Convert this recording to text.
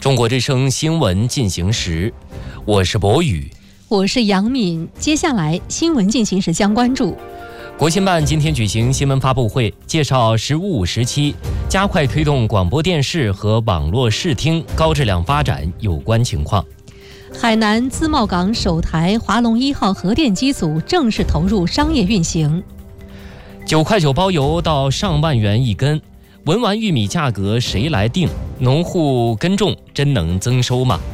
中国之声新闻进行时，我是博宇， 我是杨敏。接下来新闻进行时将关注： 国新办今天举行新闻发布会，介绍“十五五”时期加快推动广播电视和网络视听高质量发展有关情况。 海南自贸港首台华龙1号核电机组正式投入商业运行。 9块9包邮到上万元一根，文玩玉米价格谁来定？农户耕种真能增收吗？